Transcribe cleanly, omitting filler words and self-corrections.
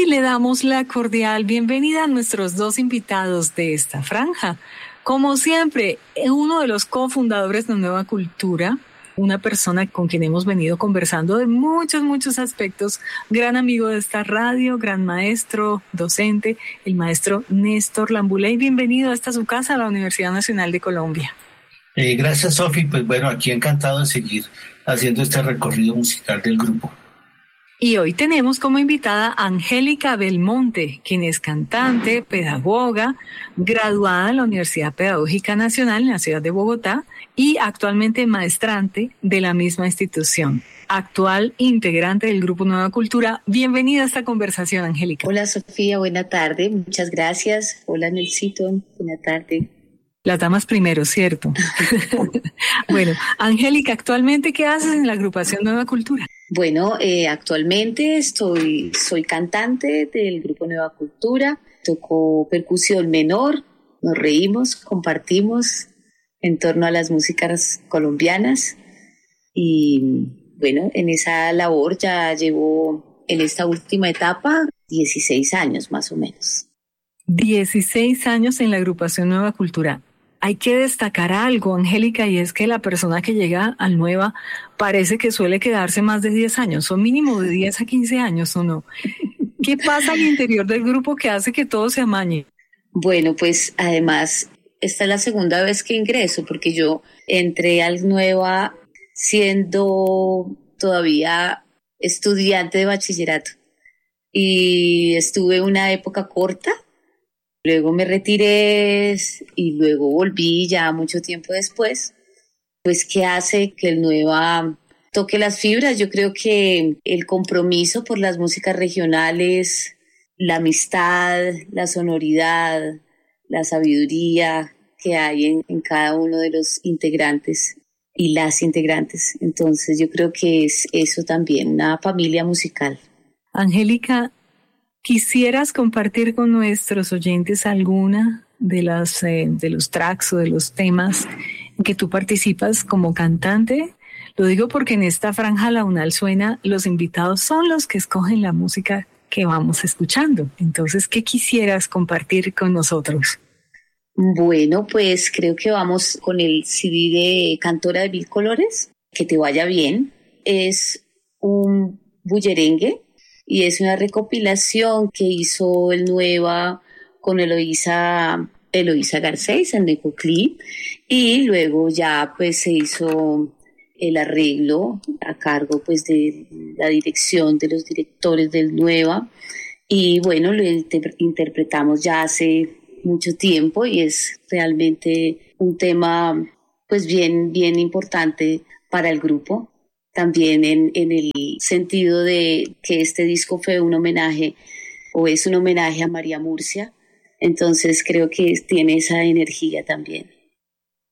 le damos la cordial bienvenida a nuestros dos invitados de esta franja. Como siempre, uno de los cofundadores de Nueva Cultura, una persona con quien hemos venido conversando de muchos aspectos, gran amigo de esta radio, gran maestro, docente, el maestro Néstor Lambuley. Bienvenido a esta su casa, a la Universidad Nacional de Colombia. Gracias, Sofi. Pues bueno, aquí encantado de seguir haciendo este recorrido musical del grupo. Y hoy tenemos como invitada a Angélica Belmonte, quien es cantante, pedagoga, graduada en la Universidad Pedagógica Nacional en la ciudad de Bogotá y actualmente maestrante de la misma institución. Actual integrante del Grupo Nueva Cultura. Bienvenida a esta conversación, Angélica. Hola, Sofía, buena tarde. Muchas gracias. Hola, Nelsito, buena tarde. Las damas primero, ¿cierto? Bueno, Angélica, actualmente, ¿qué haces en la agrupación Nueva Cultura? Bueno, actualmente soy cantante del Grupo Nueva Cultura, toco percusión menor, nos reímos, compartimos en torno a las músicas colombianas y bueno, en esa labor ya llevo en esta última etapa 16 años más o menos. 16 años en la agrupación Nueva Cultura. Hay que destacar algo, Angélica, y es que la persona que llega al Nueva parece que suele quedarse más de 10 años, o mínimo de 10 a 15 años, ¿o no? ¿Qué pasa al interior del grupo que hace que todo se amañe? Bueno, pues además, esta es la segunda vez que ingreso, porque yo entré al Nueva siendo todavía estudiante de bachillerato y estuve una época corta. Luego me retiré y luego volví ya mucho tiempo después. Pues, ¿qué hace que el Nueva toque las fibras? Yo creo que el compromiso por las músicas regionales, la amistad, la sonoridad, la sabiduría que hay en cada uno de los integrantes y las integrantes. Entonces, yo creo que es eso también, una familia musical. Angélica, ¿quisieras compartir con nuestros oyentes alguna de los tracks o de los temas en que tú participas como cantante? Lo digo porque en esta franja La UNAL Suena, los invitados son los que escogen la música que vamos escuchando. Entonces, ¿qué quisieras compartir con nosotros? Bueno, pues creo que vamos con el CD de Cantora de Mil Colores. Que te vaya bien. Es un bullerengue. Y es una recopilación que hizo el Nueva con Eloísa Garcés en Necoclí, y luego ya pues se hizo el arreglo a cargo pues de la dirección de los directores del Nueva, y bueno, lo interpretamos ya hace mucho tiempo y es realmente un tema pues bien importante para el grupo. También en el sentido de que este disco fue un homenaje o es un homenaje a María Murcia, entonces creo que tiene esa energía también.